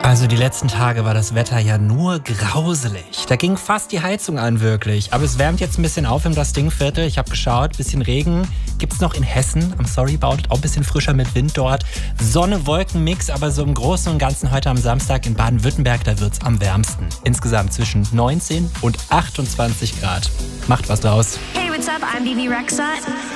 Also die letzten Tage war das Wetter ja nur grauselig. Da ging fast die Heizung an, wirklich. Aber es wärmt jetzt ein bisschen auf im Das-Ding-Viertel. Ich habe geschaut, bisschen Regen gibt's noch in Hessen. Am Sorry About It, auch ein bisschen frischer mit Wind dort. Sonne-Wolken-Mix, aber so im Großen und Ganzen heute am Samstag in Baden-Württemberg, da wird's am wärmsten. Insgesamt zwischen 19 und 28 Grad. Macht was draus. Hey, what's up? I'm Bibi Rexha.